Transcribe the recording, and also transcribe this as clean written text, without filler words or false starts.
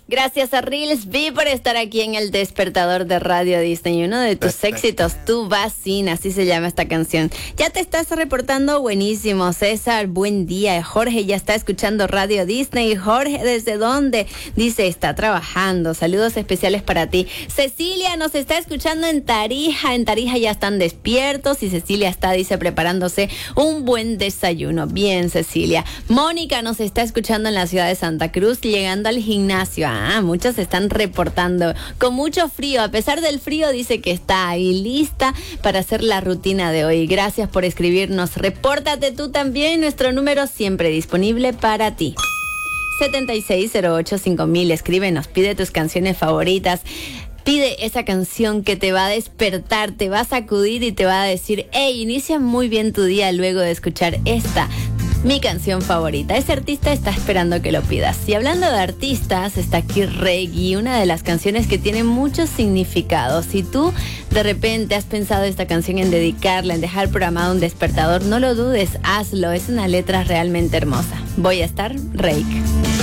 Gracias a Reels B por estar aquí en el despertador de Radio Disney. Uno de tus éxitos, Tu Vacina, así se llama esta canción. Ya te estás reportando, buenísimo. César, buen día. Jorge ya está escuchando Radio Disney. Jorge, ¿desde dónde? Dice, está trabajando. Saludos especiales para ti. Cecilia nos está escuchando en Tarija. En Tarija ya están despiertos y Cecilia está, dice, preparándose un buen desayuno. Bien, Cecilia. Mónica nos está escuchando en la ciudad de Santa Cruz, llegando al gimnasio. Muchos se están reportando con mucho frío. A pesar del frío, dice que está ahí lista para hacer la rutina de hoy. Gracias por escribirnos. Repórtate tú también. Nuestro número siempre disponible para ti. 76085000. Escríbenos, pide tus canciones favoritas. Pide esa canción que te va a despertar, te va a sacudir y te va a decir, hey, inicia muy bien tu día luego de escuchar esta, mi canción favorita. Ese artista está esperando que lo pidas. Y hablando de artistas, está aquí Reggae, una de las canciones que tiene muchos significados. Si tú de repente has pensado esta canción en dedicarla, en dejar programado un despertador, no lo dudes, hazlo. Es una letra realmente hermosa. Voy a estar, Reik.